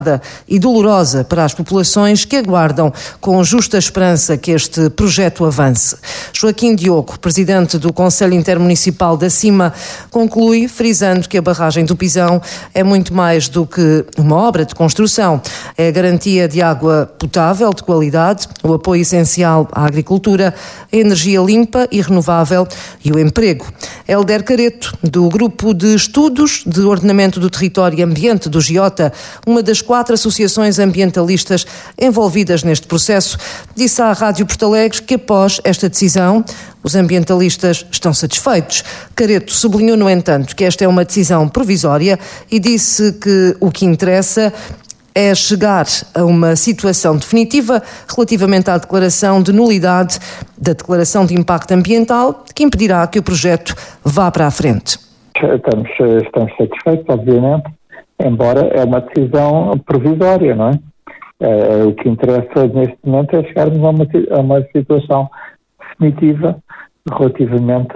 e dolorosa para as populações que aguardam com justa esperança que este projeto avance. Joaquim Diogo, presidente do Conselho Intermunicipal da Cima, conclui frisando que a barragem do Pisão é muito mais do que uma obra de construção. É a garantia de água potável de qualidade, o apoio essencial à agricultura, a energia limpa e renovável e o emprego. Hélder Careto, do Grupo de Estudos de Ordenamento do Território e Ambiente do GIOTA, uma das 4 associações ambientalistas envolvidas neste processo, disse à Rádio Porto Alegre que após esta decisão os ambientalistas estão satisfeitos. Careto sublinhou, no entanto, que esta é uma decisão provisória e disse que o que interessa é chegar a uma situação definitiva relativamente à declaração de nulidade da declaração de impacto ambiental, que impedirá que o projeto vá para a frente. Estamos satisfeitos, obviamente, embora é uma decisão provisória, não é? O que interessa neste momento é chegarmos a uma situação definitiva relativamente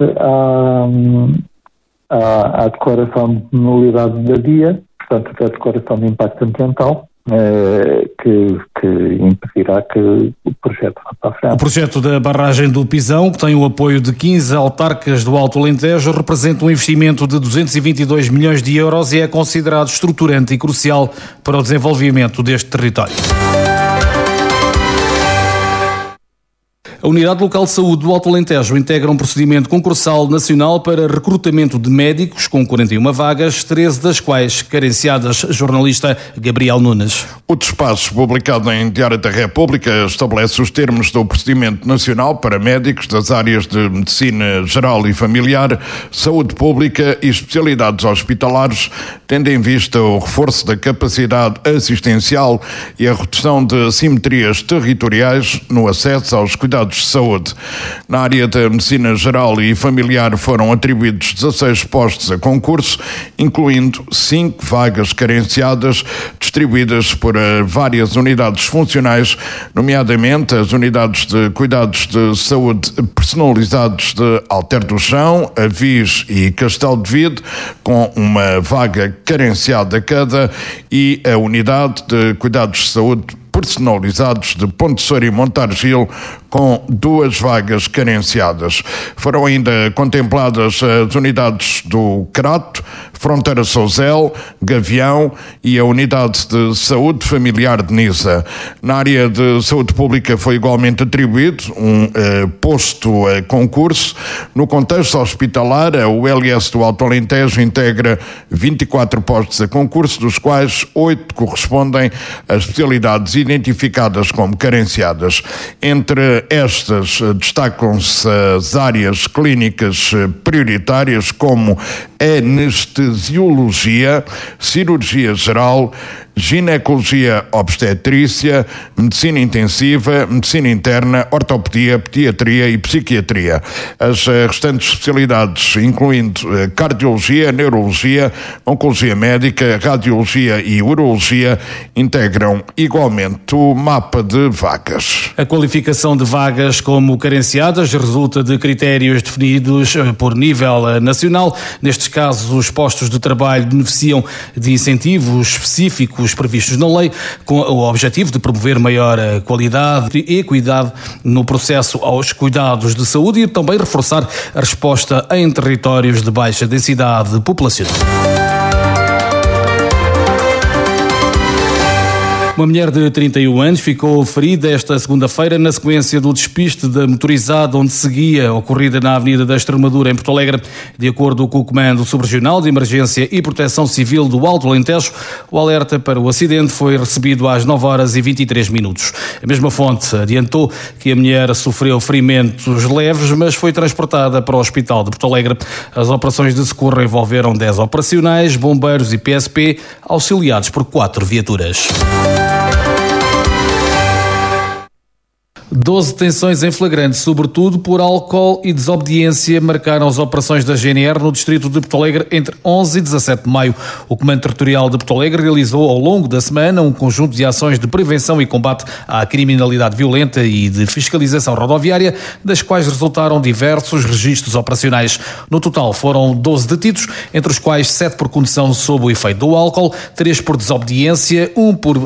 à declaração de nulidade da DIA, portanto, a declaração de impacto ambiental, que impedirá que o projeto vá para a frente. O projeto da barragem do Pisão, que tem o apoio de 15 autarcas do Alto Alentejo, representa um investimento de 222 milhões de euros e é considerado estruturante e crucial para o desenvolvimento deste território. A Unidade Local de Saúde do Alto Alentejo integra um procedimento concursal nacional para recrutamento de médicos com 41 vagas, 13 das quais carenciadas. Jornalista Gabriel Nunes. O despacho publicado em Diário da República estabelece os termos do procedimento nacional para médicos das áreas de medicina geral e familiar, saúde pública e especialidades hospitalares, tendo em vista o reforço da capacidade assistencial e a redução de assimetrias territoriais no acesso aos cuidados de saúde. Na área da medicina geral e familiar foram atribuídos 16 postos a concurso, incluindo 5 vagas carenciadas, distribuídas por várias unidades funcionais, nomeadamente as unidades de cuidados de saúde personalizados de Alter do Chão, Avis e Castelo de Vide, com uma vaga carenciada cada, e a unidade de cuidados de saúde personalizados de Ponte Soura e Montargil, com 2 vagas carenciadas. Foram ainda contempladas as unidades do Crato, Fronteira Souzel, Gavião e a Unidade de Saúde Familiar de Nisa. Na área de saúde pública foi igualmente atribuído um posto a concurso. No contexto hospitalar, a ULS do Alto Alentejo integra 24 postos a concurso, dos quais 8 correspondem a especialidades identificadas como carenciadas. Entre estas destacam-se as áreas clínicas prioritárias como anestesiologia, cirurgia geral, ginecologia obstetrícia, medicina intensiva, medicina interna, ortopedia, pediatria e psiquiatria. As restantes especialidades, incluindo cardiologia, neurologia, oncologia médica, radiologia e urologia, integram igualmente o mapa de vagas. A qualificação de vagas como carenciadas resulta de critérios definidos por nível nacional. Nestes casos, os postos de trabalho beneficiam de incentivos específicos previstos na lei, com o objetivo de promover maior qualidade e equidade no processo aos cuidados de saúde e também reforçar a resposta em territórios de baixa densidade populacional. Uma mulher de 31 anos ficou ferida esta segunda-feira na sequência do despiste da motorizada onde seguia, ocorrida na Avenida da Extremadura, em Porto Alegre. De acordo com o Comando Subregional de Emergência e Proteção Civil do Alto Alentejo, o alerta para o acidente foi recebido às 9h23. A mesma fonte adiantou que a mulher sofreu ferimentos leves, mas foi transportada para o Hospital de Porto Alegre. As operações de socorro envolveram 10 operacionais, bombeiros e PSP, auxiliados por 4 viaturas. 12 detenções em flagrante, sobretudo por álcool e desobediência, marcaram as operações da GNR no distrito de Porto Alegre entre 11 e 17 de maio. O Comando Territorial de Porto Alegre realizou ao longo da semana um conjunto de ações de prevenção e combate à criminalidade violenta e de fiscalização rodoviária, das quais resultaram diversos registros operacionais. No total foram 12 detidos, entre os quais 7 por condução sob o efeito do álcool, 3 por desobediência, 1 por